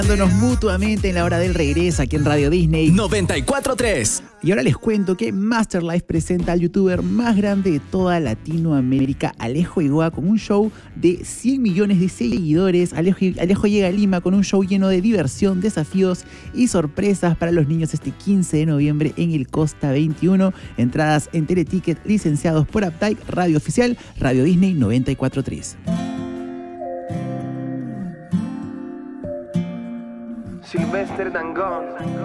Mutuamente en la hora del regreso aquí en Radio Disney 94.3. Y ahora les cuento que Masterlife presenta al youtuber más grande de toda Latinoamérica, Alejo Igoa, con un show de 100 millones de seguidores. Alejo llega a Lima con un show lleno de diversión, desafíos y sorpresas para los niños este 15 de noviembre en el Costa 21. Entradas en Teleticket, licenciados por Uptike, Radio Oficial, Radio Disney 94.3. Sylvester Dangond.